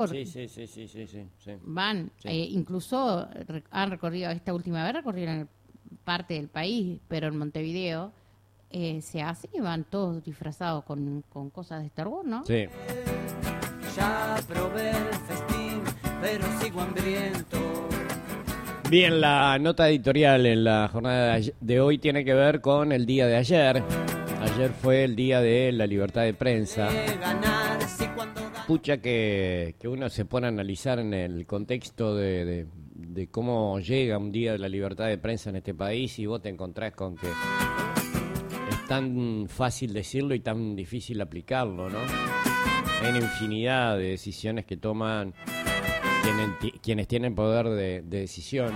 Sí, sí, sí, sí, sí, sí, sí. Van, Sí. incluso han recorrido, esta última vez recorrieron parte del país, pero en Montevideo se hace y van todos disfrazados con cosas de Star Wars, ¿no? Sí. Ya probé el festín, pero sigo hambriento. Bien, la nota editorial en la jornada de hoy tiene que ver con el día de ayer. Ayer fue el día de la libertad de prensa. Ganar, si cuando Pucha que uno se pone a analizar en el contexto de cómo llega un día de la libertad de prensa en este país y vos te encontrás con que es tan fácil decirlo y tan difícil aplicarlo, ¿no? Hay una infinidad de decisiones que toman quienes tienen poder de decisión.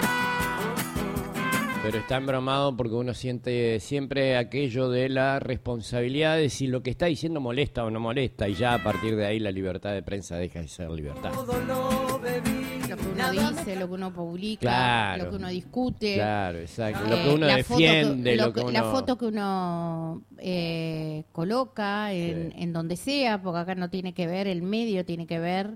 Pero está embromado porque uno siente siempre aquello de la responsabilidad de si lo que está diciendo molesta o no molesta, y ya a partir de ahí la libertad de prensa deja de ser libertad. todo lo bebí, Lo que uno nada dice, lo que uno publica, Claro. lo que uno discute. Claro, exacto. Lo que uno La foto defiende, que- lo que uno... La foto que uno coloca Sí. en donde sea, porque acá no tiene que ver el medio, tiene que ver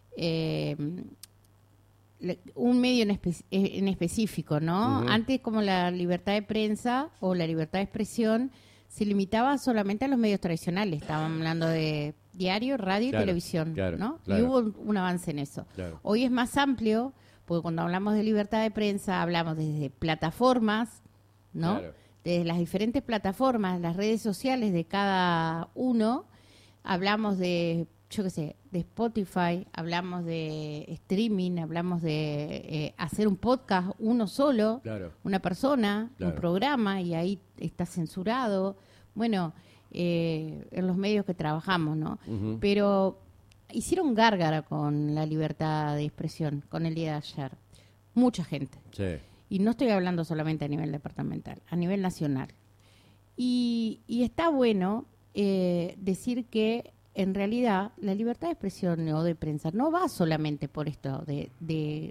un medio en específico, ¿no? Ujú. Antes, como la libertad de prensa o la libertad de expresión se limitaba solamente a los medios tradicionales. Estaban hablando de diario, radio Claro, y televisión, claro, ¿no? claro. Y hubo un avance en eso. Claro. Hoy es más amplio, porque cuando hablamos de libertad de prensa hablamos desde plataformas, ¿no? Claro. Desde las diferentes plataformas, las redes sociales de cada uno, hablamos de, yo qué sé, de Spotify, hablamos de streaming, hablamos de hacer un podcast uno solo, Claro. una persona, Claro. un programa, y ahí está censurado. Bueno, en los medios que trabajamos, ¿no? Ujú. Pero hicieron gárgara con la libertad de expresión, con el día de ayer. Mucha gente. Sí. Y no estoy hablando solamente a nivel departamental, a nivel nacional. Y está bueno decir que en realidad la libertad de expresión o de prensa no va solamente por esto de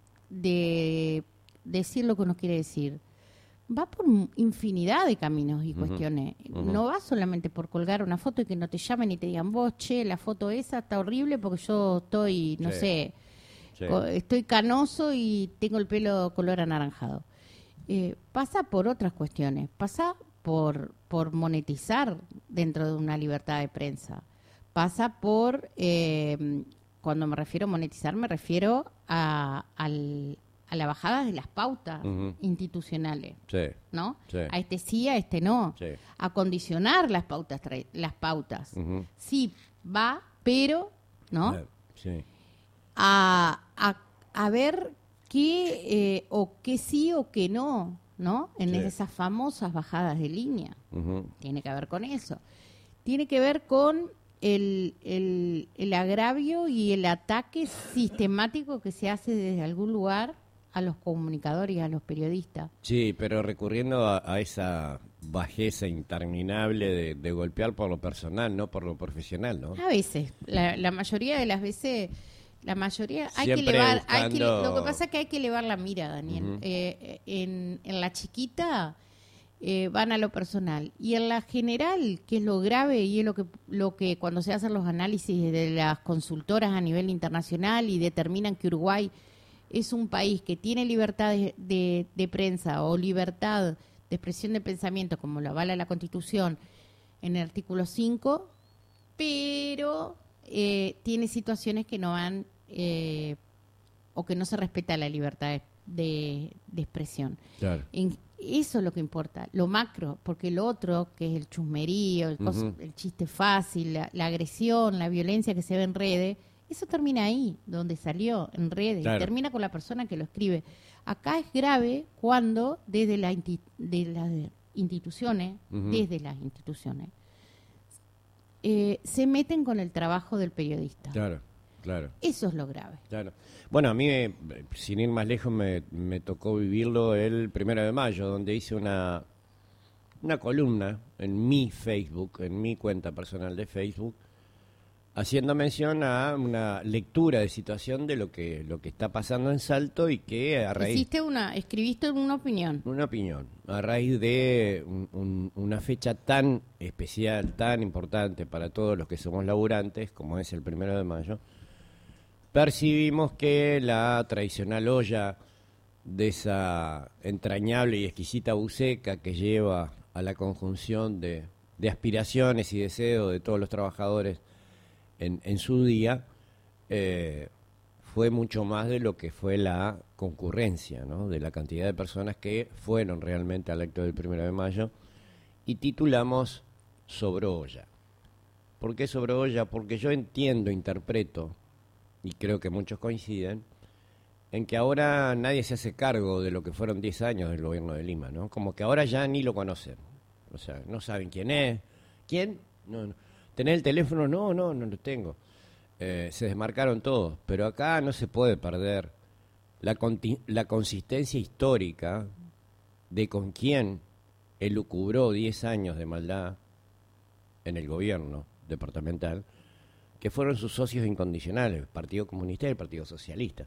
decir lo que uno quiere decir. Va por infinidad de caminos y Ujú, cuestiones. ujú. No va solamente por colgar una foto y que no te llamen y te digan, vos, che, la foto esa está horrible porque yo estoy, no Sí. sé, Sí. estoy canoso y tengo el pelo color anaranjado. Pasa por otras cuestiones, pasa por monetizar dentro de una libertad de prensa, pasa por, cuando me refiero a monetizar, me refiero a la bajada de las pautas Ujú. institucionales, Sí. ¿no? Sí. A este sí, a este no. Sí. A condicionar las pautas. Ujú. Sí, va, pero, ¿no? Sí. A ver qué o qué sí o qué no, ¿no? En Sí. esas famosas bajadas de línea. Ujú. Tiene que ver con eso. Tiene que ver con el agravio y el ataque sistemático que se hace desde algún lugar a los comunicadores y a los periodistas. Sí, pero recurriendo a esa bajeza interminable de golpear por lo personal, no por lo profesional, ¿no? A veces, la mayoría de las veces, hay que Siempre elevar, buscando- lo que pasa es que hay que elevar la mira, Daniel. Ujú. En la chiquita van a lo personal, y en la general, que es lo grave y es lo que cuando se hacen los análisis de las consultoras a nivel internacional y determinan que Uruguay es un país que tiene libertad de prensa o libertad de expresión de pensamiento, como lo avala la Constitución en el artículo 5, pero tiene situaciones que no van o que no se respeta la libertad de expresión. Claro. Eso es lo que importa, lo macro, porque lo otro, que es el chusmerío, Ujú. el chiste fácil, la agresión, la violencia que se ve en redes, eso termina ahí, donde salió, en redes, Claro. termina con la persona que lo escribe. Acá es grave cuando desde las instituciones, Ujú. se meten con el trabajo del periodista. Claro, claro. Eso es lo grave. Claro. Bueno, a mí, sin ir más lejos, me tocó vivirlo el 1 de mayo, donde hice una columna en mi Facebook, en mi cuenta personal de Facebook, haciendo mención a una lectura de situación de lo que está pasando en Salto y que a raíz... Escribiste una opinión. Una opinión, a raíz de una fecha tan especial, tan importante para todos los que somos laburantes, como es el 1 de mayo, percibimos que la tradicional olla de esa entrañable y exquisita buceca que lleva a la conjunción de aspiraciones y deseos de todos los trabajadores en su día, fue mucho más de lo que fue la concurrencia, ¿no? De la cantidad de personas que fueron realmente al acto del 1 de mayo, y titulamos Sobre olla. ¿Por qué sobre olla? Porque yo entiendo, interpreto, y creo que muchos coinciden, en que ahora nadie se hace cargo de lo que fueron 10 años del gobierno de Lima, ¿no? Como que ahora ya ni lo conocen. O sea, no saben quién es. ¿Quién? No. ¿Tenés el teléfono? No lo tengo. Se desmarcaron todos. Pero acá no se puede perder la consistencia histórica de con quién elucubró 10 años de maldad en el gobierno departamental, que fueron sus socios incondicionales, el Partido Comunista y el Partido Socialista.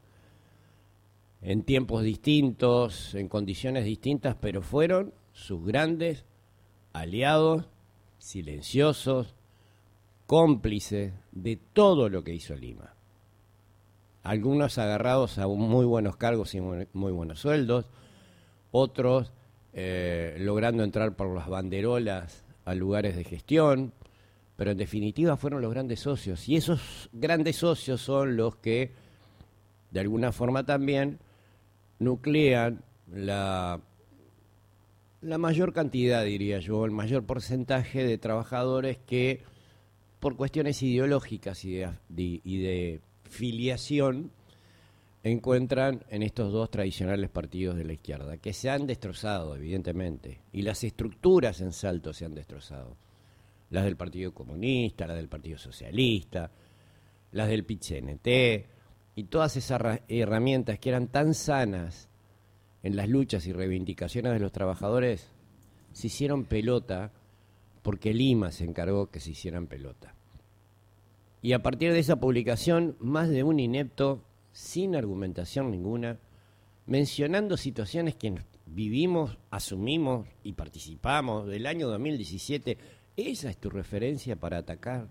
En tiempos distintos, en condiciones distintas, pero fueron sus grandes aliados, silenciosos, cómplices de todo lo que hizo Lima. Algunos agarrados a muy buenos cargos y muy buenos sueldos, otros logrando entrar por las banderolas a lugares de gestión, pero en definitiva fueron los grandes socios, y esos grandes socios son los que de alguna forma también nuclean la mayor cantidad, diría yo, el mayor porcentaje de trabajadores que por cuestiones ideológicas y de filiación encuentran en estos dos tradicionales partidos de la izquierda, que se han destrozado, evidentemente, y las estructuras en Salto se han destrozado. Las del Partido Comunista, las del Partido Socialista, las del PIT-CNT, y todas esas herramientas que eran tan sanas en las luchas y reivindicaciones de los trabajadores, se hicieron pelota porque Lima se encargó que se hicieran pelota. Y a partir de esa publicación, más de un inepto, sin argumentación ninguna, mencionando situaciones que vivimos, asumimos y participamos del año 2017, ¿esa es tu referencia para atacar?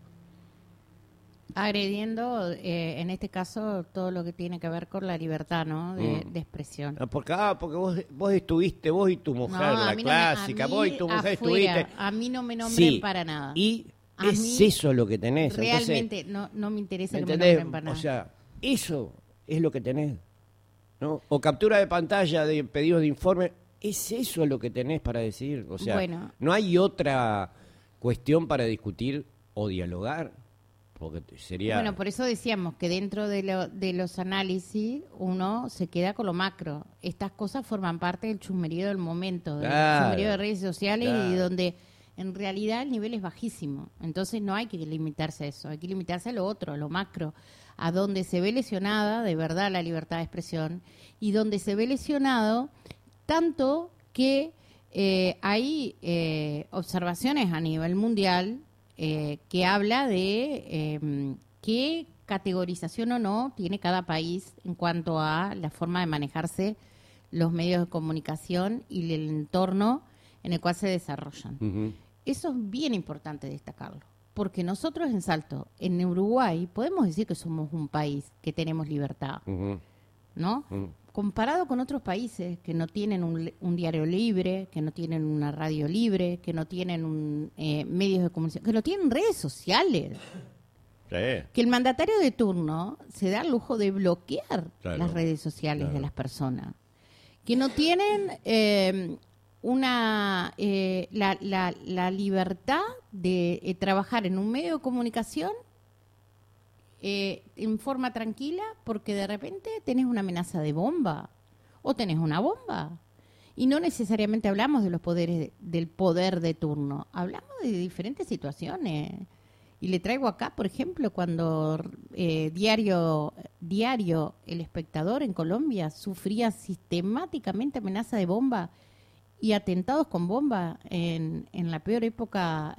Agrediendo, en este caso, todo lo que tiene que ver con la libertad, ¿no? De expresión. Porque vos estuviste, vos y tu mujer, No, la clásica, vos y tu mujer afuera, estuviste. A mí no me nombren Sí, para nada. Y A es mí eso lo que tenés. Realmente Entonces, no me interesa que me ¿entendés? nombren para nada. O sea, eso es lo que tenés, ¿no? O captura de pantalla de pedidos de informe, es eso lo que tenés para decir. O sea, Bueno. no hay otra cuestión para discutir o dialogar, porque sería... Bueno, por eso decíamos que dentro de los análisis uno se queda con lo macro. Estas cosas forman parte del chusmerío del momento, del chusmerío de redes sociales, claro. y donde en realidad el nivel es bajísimo. Entonces no hay que limitarse a eso, hay que limitarse a lo otro, a lo macro, a donde se ve lesionada de verdad la libertad de expresión, y donde se ve lesionado tanto que hay observaciones a nivel mundial que habla de qué categorización o no tiene cada país en cuanto a la forma de manejarse los medios de comunicación y el entorno en el cual se desarrollan. Uh-huh. Eso es bien importante destacarlo, porque nosotros en Salto, en Uruguay, podemos decir que somos un país que tenemos libertad, Uh-huh. ¿no? Uh-huh. Comparado con otros países que no tienen un diario libre, que no tienen una radio libre, que no tienen medios de comunicación, que no tienen redes sociales. Sí. Que el mandatario de turno se da el lujo de bloquear Claro, las redes sociales claro. de las personas. Que no tienen la libertad de trabajar en un medio de comunicación en forma tranquila, porque de repente tenés una amenaza de bomba o tenés una bomba. Y no necesariamente hablamos de los poderes del poder de turno, hablamos de diferentes situaciones. Y le traigo acá, por ejemplo, cuando diario El Espectador en Colombia sufría sistemáticamente amenaza de bomba y atentados con bomba en la peor época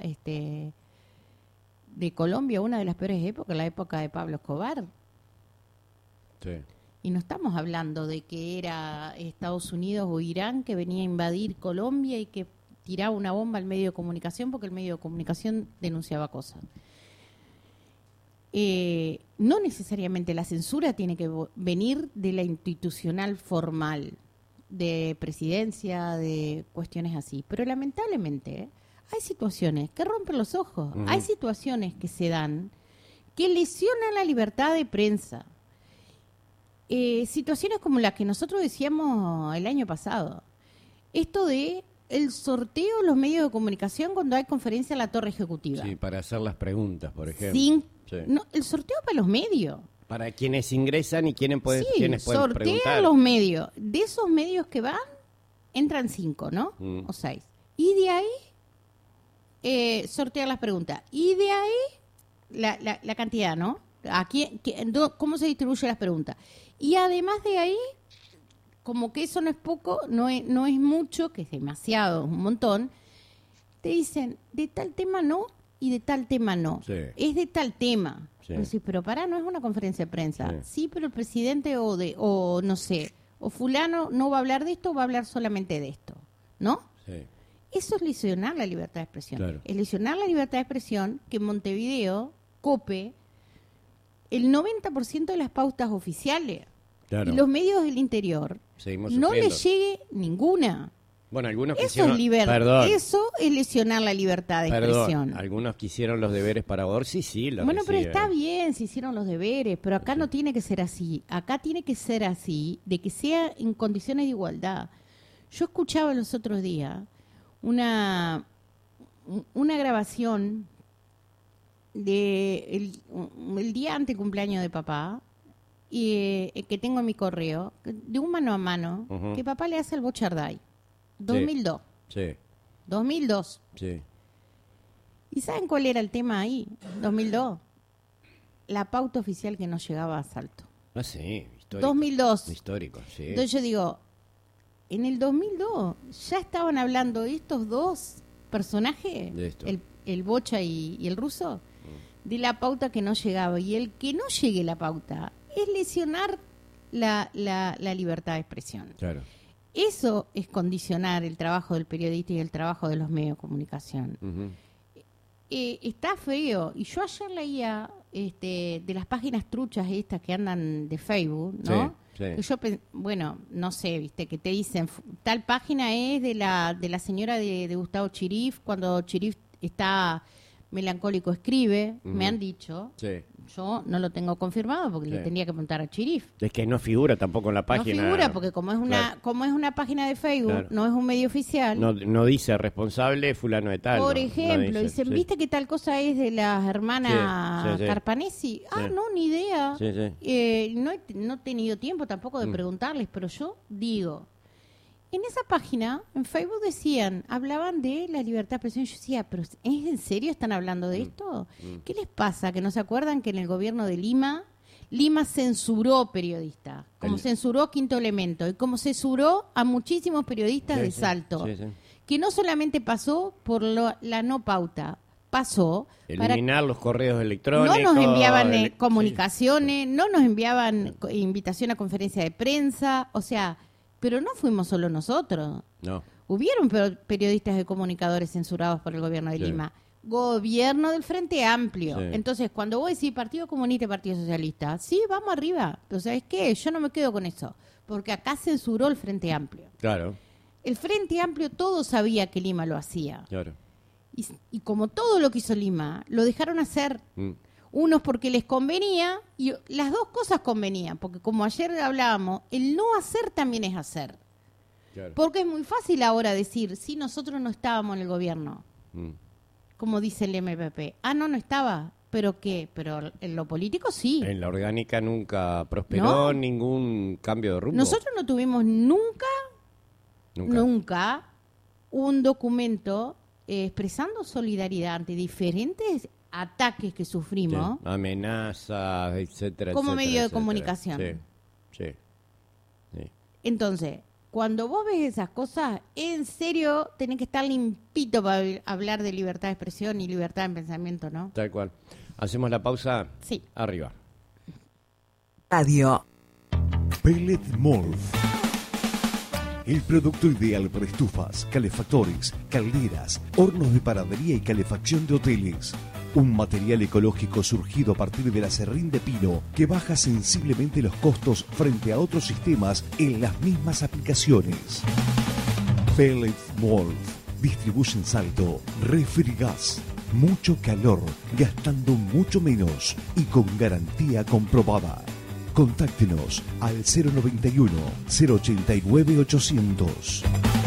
de Colombia, una de las peores épocas, la época de Pablo Escobar. Sí. Y no estamos hablando de que era Estados Unidos o Irán que venía a invadir Colombia y que tiraba una bomba al medio de comunicación porque el medio de comunicación denunciaba cosas. no necesariamente la censura tiene que venir de la institucional formal, de presidencia, de cuestiones así. Pero lamentablemente hay situaciones que rompen los ojos, hay situaciones que se dan que lesionan la libertad de prensa. Situaciones como las que nosotros decíamos el año pasado. Esto de el sorteo de los medios de comunicación cuando hay conferencia en la Torre Ejecutiva. Sí, para hacer las preguntas, por ejemplo. No, el sorteo para los medios. Para quienes ingresan y quienes pueden sortea preguntar. los medios. De esos medios que van, entran 5, ¿no? O 6. Y de ahí, sortea las preguntas. Y de ahí, la cantidad, ¿no? ¿Cómo se distribuyen las preguntas? Y además de ahí, como que eso no es poco, no es mucho, que es demasiado, un montón, te dicen, de tal tema no y de tal tema no. Sí. Es de tal tema. Sí. Decís, pero no es una conferencia de prensa. Sí, pero el presidente o no sé, o fulano no va a hablar de esto, va a hablar solamente de esto, ¿no? Sí. Eso es lesionar la libertad de expresión. Claro. Es lesionar la libertad de expresión que Montevideo cope el 90% de las pautas oficiales. Claro. Y los medios del interior Seguimos no sufriendo. les llegue ninguna. Bueno, algunos Eso quisieron... es libertad. Perdón. Eso es lesionar la libertad de expresión. Algunos quisieron los deberes para Orsi, sí, lo Bueno, pero reciben. está bien si hicieron los deberes, pero acá no tiene que ser así. Acá tiene que ser así, de que sea en condiciones de igualdad. Yo escuchaba los otros días una grabación de el día ante el cumpleaños de papá, y que tengo en mi correo, de un mano a mano, que papá le hace al Bocharday. 2002. Sí. 2002. Sí. ¿Y saben cuál era el tema ahí? 2002. La pauta oficial que no llegaba a Salto. Ah, sí, histórico. 2002. Histórico, sí. Entonces yo digo, en el 2002 ya estaban hablando estos dos personajes, De esto. el Bocha y el ruso, de la pauta que no llegaba. Y el que no llegue la pauta es lesionar la libertad de expresión. Claro. Eso es condicionar el trabajo del periodista y el trabajo de los medios de comunicación. Está feo. Y yo ayer leía de las páginas truchas estas que andan de Facebook, ¿no? Sí. Que yo bueno, no sé, viste, que te dicen, tal página es de la señora de Gustavo Chirif, cuando Chirif está melancólico escribe, me han dicho. Sí. Yo no lo tengo confirmado porque Sí. le tendría que preguntar a Chirif. Es que no figura tampoco en la página. No figura porque como es Claro. una página de Facebook, Claro. no es un medio oficial. No dice responsable fulano de tal. Por no ejemplo, dice, dicen, sí. ¿viste que tal cosa es de las hermanas Sí, sí, sí. Carpanesi? Ah, Sí. no, ni idea. Sí, sí. No he tenido tiempo tampoco de preguntarles, pero yo digo, en esa página, en Facebook hablaban de la libertad de expresión. Yo decía, ¿pero es en serio están hablando de esto? ¿Qué les pasa? ¿Que no se acuerdan que en el gobierno de Lima censuró periodistas? Como censuró Quinto Elemento y como censuró a muchísimos periodistas Sí, de sí, Salto. sí, sí. Que no solamente pasó por la no pauta, pasó para Eliminar los correos electrónicos. no nos enviaban sí. comunicaciones, no nos enviaban invitación a conferencia de prensa, o sea, pero no fuimos solo nosotros. No. Hubieron periodistas y comunicadores censurados por el gobierno de Sí. Lima. Gobierno del Frente Amplio. Sí. Entonces, cuando vos decís Partido Comunista y Partido Socialista, sí, vamos arriba. Pero ¿sabes qué? Yo no me quedo con eso, porque acá censuró el Frente Amplio. Claro, El Frente Amplio todo sabía que Lima lo hacía. claro. Y como todo lo que hizo Lima, lo dejaron hacer. Unos porque les convenía, y las dos cosas convenían, porque como ayer hablábamos, el no hacer también es hacer. Claro. Porque es muy fácil ahora decir, sí, nosotros no estábamos en el gobierno, como dice el MPP. Ah, no estaba. ¿Pero qué? Pero en lo político sí. En la orgánica nunca prosperó No. ningún cambio de rumbo. Nosotros no tuvimos nunca un documento expresando solidaridad ante diferentes ataques que sufrimos. Sí. Amenazas, etcétera. Como etcétera, medio de etcétera. comunicación. Sí. Sí. Entonces, cuando vos ves esas cosas, en serio tenés que estar limpito para hablar de libertad de expresión y libertad de pensamiento, ¿no? Tal cual. Hacemos la pausa. Sí. Arriba. Radio. Pellet Molf. El producto ideal para estufas, calefactores, calderas, hornos de panadería y calefacción de hoteles. un material ecológico surgido a partir del aserrín de pino que baja sensiblemente los costos frente a otros sistemas en las mismas aplicaciones. Pellet Wolf distribuye en Salto Refrigas. Mucho calor, gastando mucho menos y con garantía comprobada. Contáctenos al 091 089 800.